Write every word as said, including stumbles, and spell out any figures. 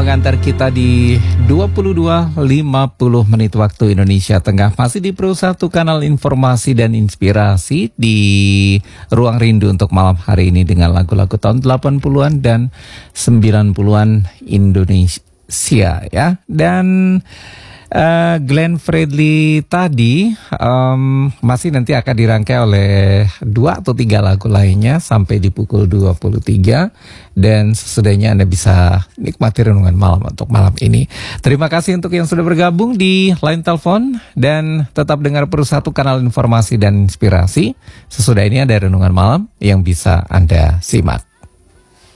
mengantar kita di dua puluh dua lima puluh menit waktu Indonesia Tengah. Masih di Pro satu kanal informasi dan inspirasi di Ruang Rindu untuk malam hari ini dengan lagu-lagu tahun delapan puluhan dan sembilan puluhan Indonesia ya. Dan Uh, Glenn Fredly tadi um, masih nanti akan dirangkai oleh dua atau tiga lagu lainnya sampai di pukul dua puluh tiga, dan sesudahnya Anda bisa nikmati renungan malam untuk malam ini. Terima kasih untuk yang sudah bergabung di line telepon, dan tetap dengar Pro satu kanal informasi dan inspirasi. Sesudah ini ada renungan malam yang bisa Anda simak.